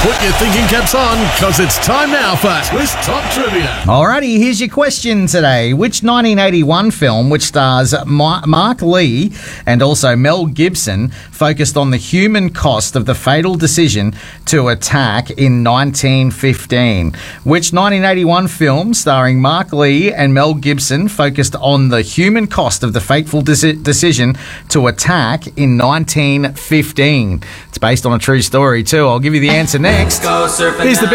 Put your thinking caps on, because it's time now for Twist Top Trivia. Alrighty, here's your question today. Which 1981 film, which stars Mark Lee and also Mel Gibson, focused on the human cost of the fatal decision to attack in 1915? Which 1981 film starring Mark Lee and Mel Gibson focused on the human cost of the fateful decision to attack in 1915? It's based on a true story too. I'll give you the answer next. Here's the